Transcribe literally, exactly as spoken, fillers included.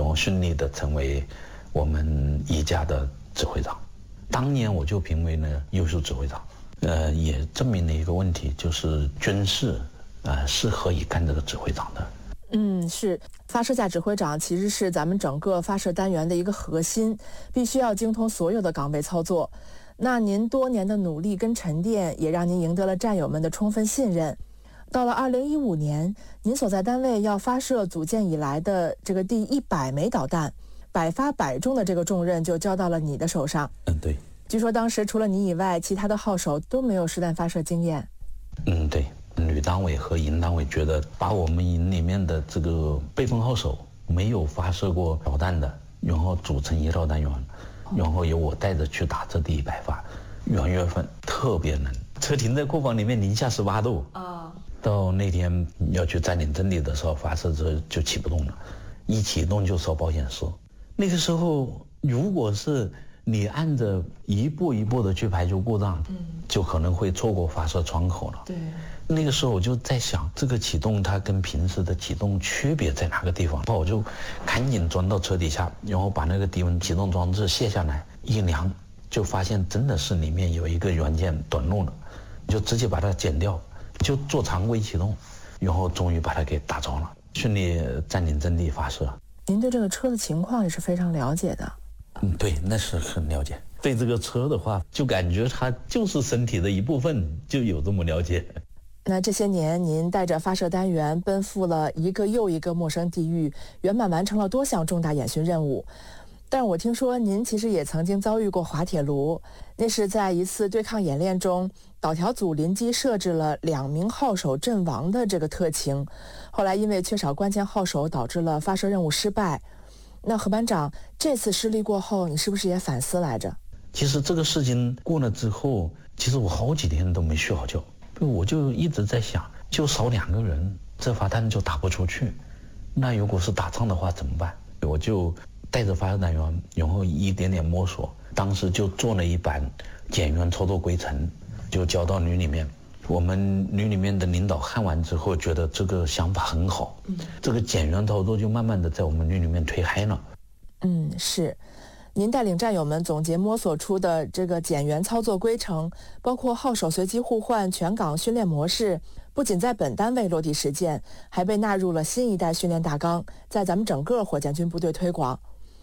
后顺利的成为我们一家的指挥长。当年我就评为呢优秀指挥长，呃，也证明了一个问题，就是军事，呃，是可以干这个指挥长的。 嗯，是发射架指挥长其实是咱们整个发射单元的一个核心，必须要精通所有的岗位操作。那您多年的努力跟沉淀，也让您赢得了战友们的充分信任。到了二零一五年，您所在单位要发射组建以来的这个第一百枚导弹，百发百中的这个重任就交到了你的手上。 嗯，对。 据说当时除了你以外，其他的号手都没有实弹发射经验。 嗯，对。旅单位和营单位觉得把我们营里面的这个备份号手没有发射过导弹的，然后组成一套单元，然后由我带着去打这第一百发。元月份特别冷，车停在库房里面零下十八度啊。到那天要去占领阵地的时候，发射车就启不动了，一启动就烧保险丝。那个时候如果是你按着一步一步的去排除故障，嗯，就可能会错过发射窗口了。 对， 那个时候我就在想，这个启动它跟平时的启动区别在哪个地方？我就赶紧钻到车底下，然后把那个低温启动装置卸下来，一量就发现真的是里面有一个元件短路了，就直接把它剪掉，就做常规启动，然后终于把它给打着了，顺利占领阵地发射。 您对这个车的情况也是非常了解的。 嗯，对，那是很了解。对这个车的话，就感觉它就是身体的一部分，就有这么了解。 那这些年，您带着发射单元奔赴了一个又一个陌生地域，圆满完成了多项重大演训任务。但我听说您其实也曾经遭遇过滑铁卢，那是在一次对抗演练中，导条组临机设置了两名号手阵亡的这个特情，后来因为缺少关键号手，导致了发射任务失败。那何班长，这次失利过后，你是不是也反思来着？ 其实这个事情过了之后，其实我好几天都没睡好觉，我就一直在想，就少两个人，这发弹就打不出去。那如果是打仗的话怎么办？我就带着发射单元，然后一点点摸索，当时就做了一版减员操作规程，就交到旅里面。我们旅里面的领导看完之后，觉得这个想法很好，嗯，这个减员操作就慢慢的在我们旅里面推开了。 嗯，是。您带领战友们总结摸索出的这个减员操作规程，包括号手随机互换全岗训练模式，不仅在本单位落地实践，还被纳入了新一代训练大纲，在咱们整个火箭军部队推广。